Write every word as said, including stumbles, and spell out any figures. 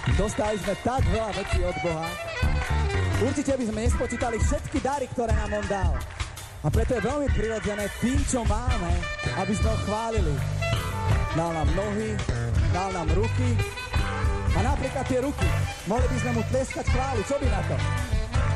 Dostali sme tak veľa vecí od Boha. Určite by sme nespočítali všetky dary, ktoré nám on dal. A preto je veľmi prirodzené tým, čo máme, aby sme ho chválili. Dal nám nohy, dal nám ruky a napríklad tie ruky. Mohli by sme mu tleskať chválu, čo by na to?